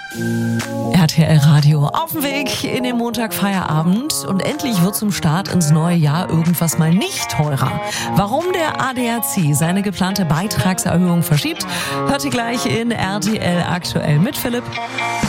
RTL Radio auf dem Weg in den Montagfeierabend und endlich wird zum Start ins neue Jahr irgendwas mal nicht teurer. Warum der ADAC seine geplante Beitragserhöhung verschiebt, hört ihr gleich in RTL aktuell mit Philipp.